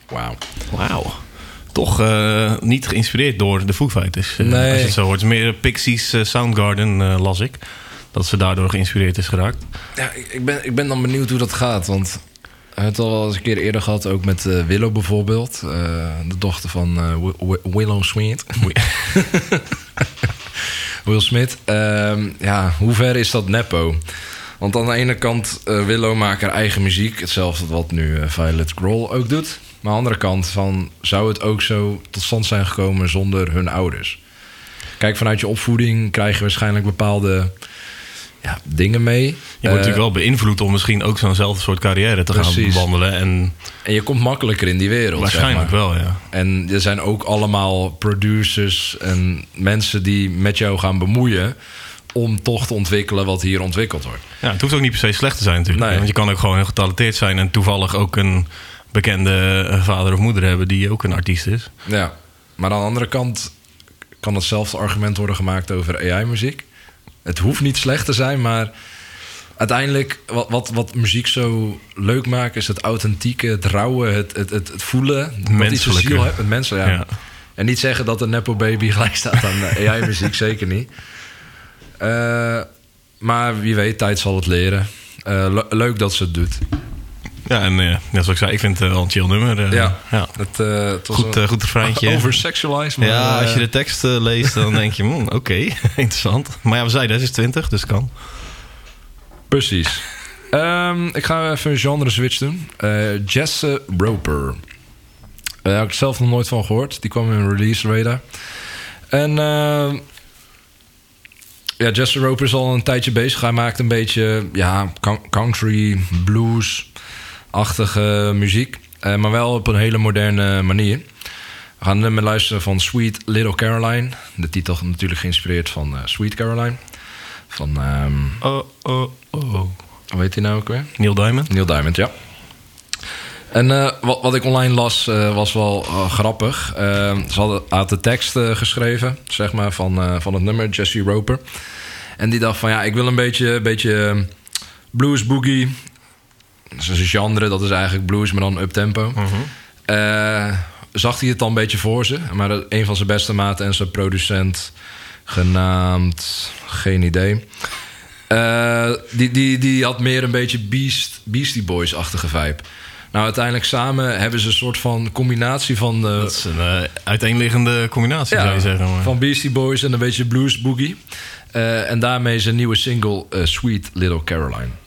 Wauw. Toch niet geïnspireerd door de Foo Fighters. Nee. Als je het zo hoort. Het is meer Pixies, Soundgarden las ik. Dat ze daardoor geïnspireerd is geraakt. Ja, ik ben dan benieuwd hoe dat gaat. Want we hebben het al eens een keer eerder gehad. Ook met Willow bijvoorbeeld. De dochter van Willow Smith. Will Smith. Hoe ver is dat nepo? Want aan de ene kant, Willow maakt haar eigen muziek. Hetzelfde wat nu Violet Grohl ook doet. Maar aan de andere kant, zou het ook zo tot stand zijn gekomen zonder hun ouders? Kijk, vanuit je opvoeding krijg je waarschijnlijk bepaalde dingen mee. Je wordt natuurlijk wel beïnvloed om misschien ook zo'nzelfde soort carrière te gaan bewandelen. En je komt makkelijker in die wereld. Waarschijnlijk wel, ja. En er zijn ook allemaal producers en mensen die met jou gaan bemoeien om toch te ontwikkelen wat hier ontwikkeld wordt. Ja, het hoeft ook niet per se slecht te zijn natuurlijk. Nee. Want je kan ook gewoon heel getalenteerd zijn en toevallig ook een bekende vader of moeder hebben die ook een artiest is. Ja, maar aan de andere kant kan hetzelfde argument worden gemaakt over AI-muziek. Het hoeft niet slecht te zijn, maar uiteindelijk wat muziek zo leuk maakt is het authentieke, het rauwe, het voelen. Wat iets een ziel heeft, het mensen, ja. En niet zeggen dat een Nepo Baby gelijk staat aan AI-muziek, zeker niet. Maar wie weet, tijd zal het leren. Leuk dat ze het doet. Ja, en net zoals ik zei, ik vind het wel een chill nummer. Het was goed refreintje. Oversexualized. Maar, ja, als je de tekst leest, dan denk je, oké, interessant. Maar ja, we zeiden, het is 20, dus kan. Precies. Ik ga even een genre switch doen. Jesse Roper. Daar heb ik zelf nog nooit van gehoord. Die kwam in een release radar. En Jesse Roper is al een tijdje bezig. Hij maakt een beetje country, blues-achtige muziek. Maar wel op een hele moderne manier. We gaan nummer luisteren van Sweet Little Caroline. De titel natuurlijk geïnspireerd van Sweet Caroline. Van hoe heet hij nou ook weer? Neil Diamond. Neil Diamond, ja. En wat ik online las was wel grappig. Ze had de tekst geschreven, zeg maar, van het nummer, Jesse Roper. En die dacht van, ik wil een beetje blues boogie. Dat is een genre, dat is eigenlijk blues, maar dan uptempo. Zag hij het dan een beetje voor ze. Maar een van zijn beste maten en zijn producent, genaamd, geen idee. Die had meer een beetje Beastie Boys-achtige vibe. Nou, uiteindelijk samen hebben ze een soort van combinatie van... dat is een uiteenliggende combinatie, zou je zeggen. Maar. Van Beastie Boys en een beetje blues boogie. En daarmee zijn nieuwe single Sweet Little Caroline.